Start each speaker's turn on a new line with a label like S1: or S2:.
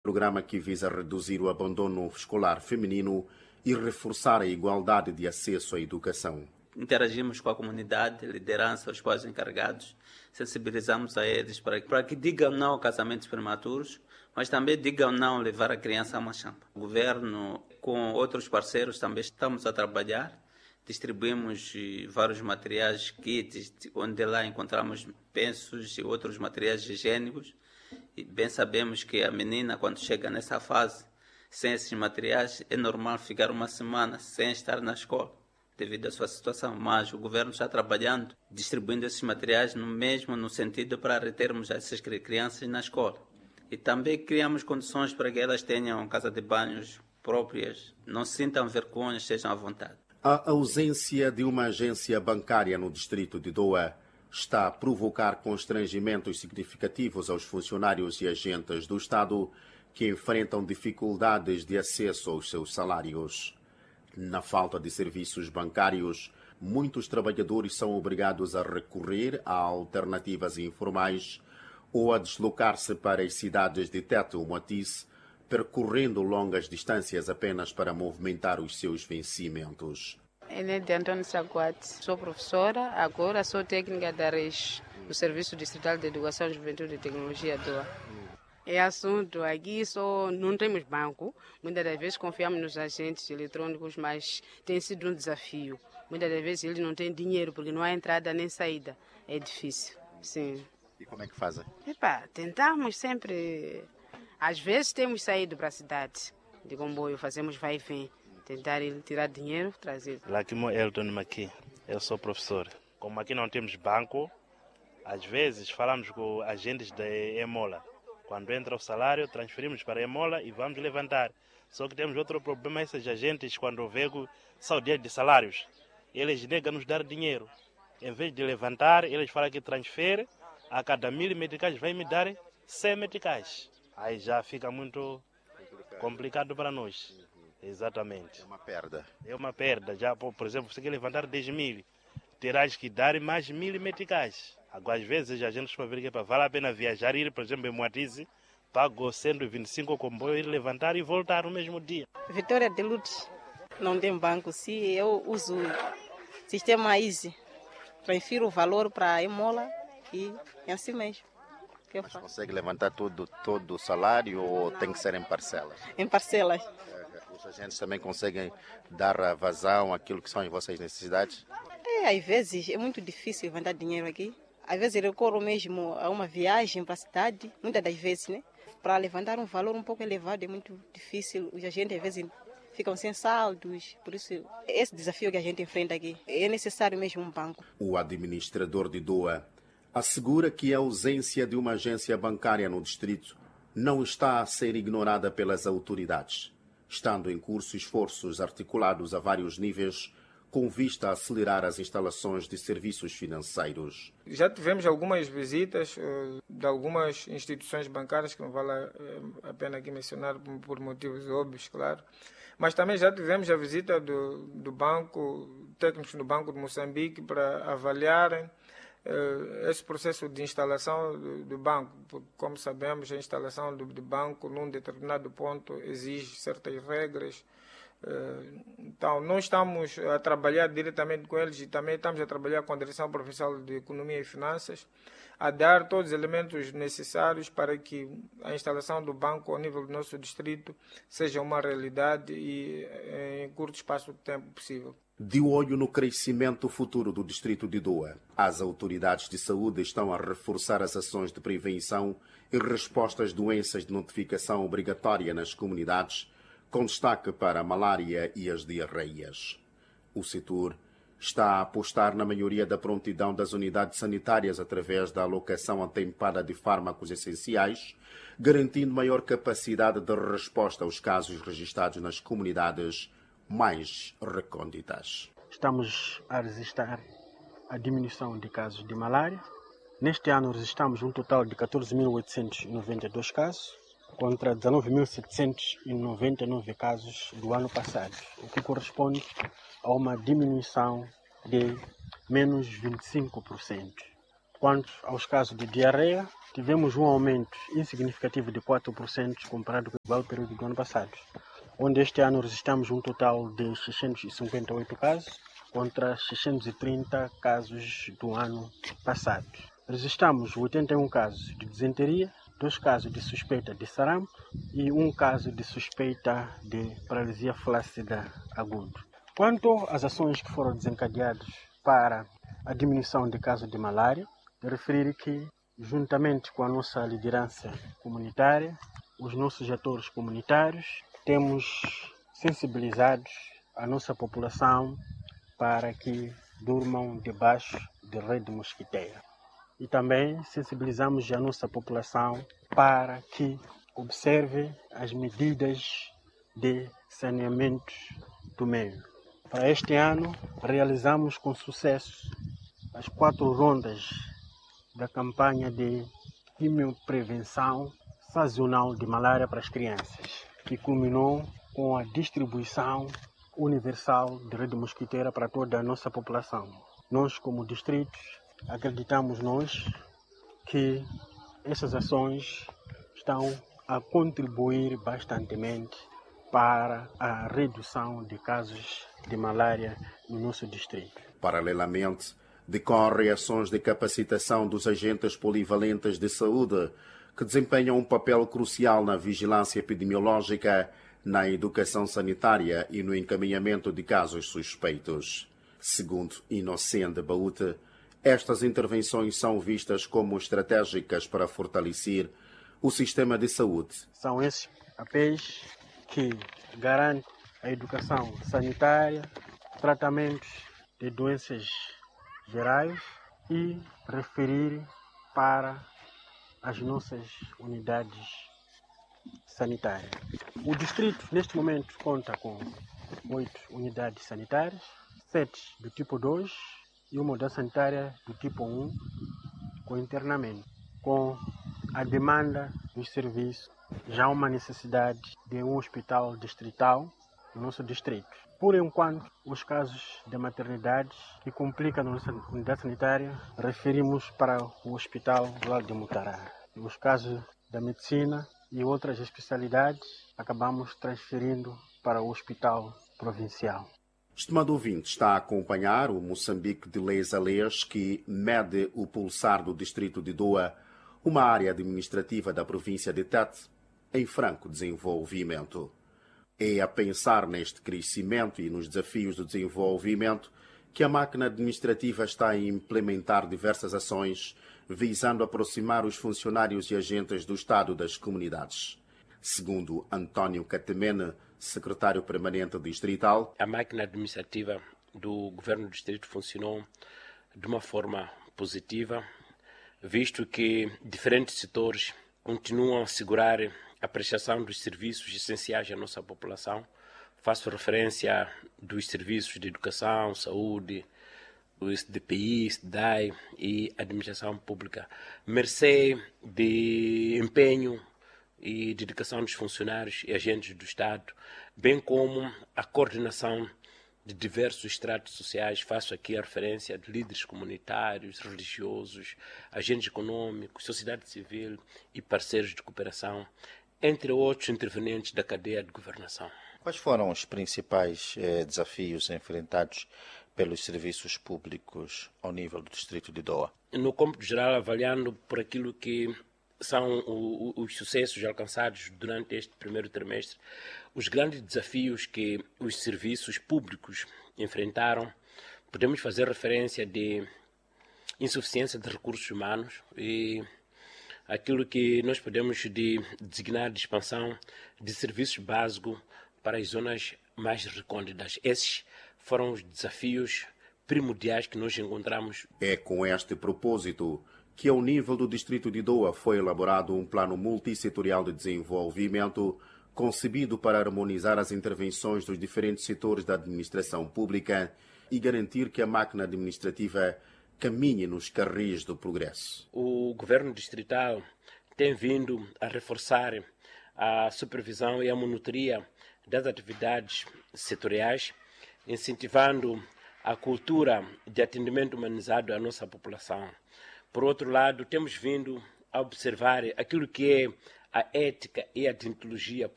S1: programa que visa reduzir o abandono escolar feminino e reforçar a igualdade de acesso à educação.
S2: Interagimos com a comunidade, liderança, os pais encarregados, sensibilizamos a eles para que digam não a casamentos prematuros, mas também digam não a levar a criança a uma champa. O governo, com outros parceiros, também estamos a trabalhar. Distribuímos vários materiais, kits, onde lá encontramos pensos e outros materiais higiênicos. E bem sabemos que a menina, quando chega nessa fase, sem esses materiais, é normal ficar uma semana sem estar na escola, devido à sua situação. Mas o governo está trabalhando, distribuindo esses materiais no sentido para retermos essas crianças na escola. E também criamos condições para que elas tenham casa de banhos próprias, não sintam vergonha, estejam à vontade.
S1: A ausência de uma agência bancária no distrito de Doa está a provocar constrangimentos significativos aos funcionários e agentes do Estado que enfrentam dificuldades de acesso aos seus salários. Na falta de serviços bancários, muitos trabalhadores são obrigados a recorrer a alternativas informais ou a deslocar-se para as cidades de Tete ou Moatize, percorrendo longas distâncias apenas para movimentar os seus vencimentos.
S3: É de Antônio Saguate. Sou professora, agora sou técnica da RES, do Serviço Distrital de Educação, Juventude e Tecnologia DOA. É assunto aqui, só não temos banco. Muitas das vezes confiamos nos agentes eletrônicos, mas tem sido um desafio. Muitas das vezes eles não têm dinheiro porque não há entrada nem saída. É difícil, sim.
S1: E como é que fazem?
S3: Tentamos sempre. Às vezes temos saído para a cidade de comboio, fazemos vai e vem. Tentar tirar dinheiro, trazer.
S4: Lakimo Elton Maqui, eu sou professor. Como aqui não temos banco, às vezes falamos com agentes da Emola. Quando entra o salário, transferimos para a Emola e vamos levantar. Só que temos outro problema, esses agentes, quando vê que são dias de salários, eles negam nos dar dinheiro. Em vez de levantar, eles falam que transfere, a cada 1000 meticais vai me dar 100 meticais. Aí já fica muito complicado para nós. Exatamente.
S1: É uma perda.
S4: É uma perda. Já, por exemplo, você quer levantar 10.000, terás que dar mais 1000 meticais. Agora, às vezes, a gente vai ver que vale a pena viajar, ir, por exemplo, em Moatize, pago 125 comboio, ir levantar e voltar no mesmo dia.
S5: Vitória de Lourdes. Não tem banco. Se eu uso sistema Easy, transfiro o valor para a Emola e é assim mesmo.
S1: Mas consegue levantar todo o salário ou tem que ser em parcelas?
S5: Em parcelas.
S1: Os agentes também conseguem dar vazão àquilo que são as vossas necessidades?
S5: Às vezes é muito difícil levantar dinheiro aqui. Às vezes eu recorro mesmo a uma viagem para a cidade, muitas das vezes, né? Para levantar um valor um pouco elevado é muito difícil. Os agentes às vezes ficam sem saldos. Por isso, esse desafio que a gente enfrenta aqui. É necessário mesmo um banco.
S1: O administrador de Doa assegura que a ausência de uma agência bancária no distrito não está a ser ignorada pelas autoridades, estando em curso esforços articulados a vários níveis com vista a acelerar as instalações de serviços financeiros.
S6: Já tivemos algumas visitas de algumas instituições bancárias, que não vale a pena aqui mencionar por motivos óbvios, claro. Mas também já tivemos a visita do banco, técnicos do Banco de Moçambique, para avaliarem esse processo de instalação do banco. Porque, como sabemos, a instalação do banco num determinado ponto exige certas regras. Então, nós estamos a trabalhar diretamente com eles e também estamos a trabalhar com a Direção Provincial de Economia e Finanças, a dar todos os elementos necessários para que a instalação do banco ao nível do nosso distrito seja uma realidade e em curto espaço de tempo possível.
S1: De olho no crescimento futuro do distrito de Doa, as autoridades de saúde estão a reforçar as ações de prevenção e resposta às doenças de notificação obrigatória nas comunidades, com destaque para a malária e as diarreias. O setor está a apostar na melhoria da prontidão das unidades sanitárias através da alocação atempada de fármacos essenciais, garantindo maior capacidade de resposta aos casos registrados nas comunidades mais recônditas.
S7: Estamos a registrar a diminuição de casos de malária. Neste ano registramos um total de 14.892 casos, contra 19.799 casos do ano passado, o que corresponde a uma diminuição de menos 25%. Quanto aos casos de diarreia, tivemos um aumento insignificativo de 4% comparado com o igual período do ano passado, onde este ano registramos um total de 658 casos contra 630 casos do ano passado. Registramos 81 casos de disenteria, 2 casos de suspeita de sarampo e 1 caso de suspeita de paralisia flácida aguda. Quanto às ações que foram desencadeadas para a diminuição de casos de malária, eu referir que, juntamente com a nossa liderança comunitária, os nossos atores comunitários, temos sensibilizado a nossa população para que durmam debaixo de rede mosquiteira. E também sensibilizamos a nossa população para que observe as medidas de saneamento do meio. Para este ano, realizamos com sucesso as 4 rondas da campanha de quimioprevenção sazonal de malária para as crianças, que culminou com a distribuição universal de rede mosquiteira para toda a nossa população. Nós, como distritos, acreditamos que essas ações estão a contribuir bastantemente para a redução de casos de malária no nosso distrito.
S1: Paralelamente, decorrem ações de capacitação dos agentes polivalentes de saúde que desempenham um papel crucial na vigilância epidemiológica, na educação sanitária e no encaminhamento de casos suspeitos. Segundo Inocente Baúte, estas intervenções são vistas como estratégicas para fortalecer o sistema de saúde.
S7: São esses papéis que garantem a educação sanitária, tratamentos de doenças gerais e referir para as nossas unidades sanitárias. O distrito, neste momento, conta com 8 unidades sanitárias, 7 do tipo 2 e uma unidade sanitária do tipo 1 com internamento. Com a demanda dos serviços, já há uma necessidade de um hospital distrital no nosso distrito. Por enquanto, os casos de maternidade que complicam na nossa unidade sanitária, referimos para o Hospital Rural de Mutará. Os casos da medicina e outras especialidades, acabamos transferindo para o Hospital Provincial.
S1: Estimado ouvinte, está a acompanhar o Moçambique de Leis a Leis, que mede o pulsar do distrito de Doa, uma área administrativa da província de Tete, em franco desenvolvimento. É a pensar neste crescimento e nos desafios do desenvolvimento que a máquina administrativa está a implementar diversas ações visando aproximar os funcionários e agentes do Estado das comunidades. Segundo António Catemene, secretário permanente distrital,
S8: a máquina administrativa do governo do distrito funcionou de uma forma positiva, visto que diferentes setores continuam a assegurar a prestação dos serviços essenciais à nossa população. Faço referência dos serviços de educação, saúde, os DPI, SDAI e administração pública, mercê de empenho e dedicação dos funcionários e agentes do Estado, bem como a coordenação de diversos estratos sociais. Faço aqui a referência de líderes comunitários, religiosos, agentes econômicos, sociedade civil e parceiros de cooperação, entre outros intervenientes da cadeia de governação.
S9: Quais foram os principais desafios enfrentados pelos serviços públicos ao nível do distrito de Doa?
S8: No cômputo geral, avaliando por aquilo que são os sucessos alcançados durante este primeiro trimestre, os grandes desafios que os serviços públicos enfrentaram, podemos fazer referência de insuficiência de recursos humanos e aquilo que nós podemos designar de expansão de serviços básicos para as zonas mais recônditas. Esses foram os desafios primordiais que nós encontramos.
S1: É com este propósito que, ao nível do distrito de Doa, foi elaborado um plano multissetorial de desenvolvimento concebido para harmonizar as intervenções dos diferentes setores da administração pública e garantir que a máquina administrativa caminhe nos carris do progresso.
S8: O governo distrital tem vindo a reforçar a supervisão e a monitoria das atividades setoriais, incentivando a cultura de atendimento humanizado à nossa população. Por outro lado, temos vindo a observar aquilo que é a ética e a deontologia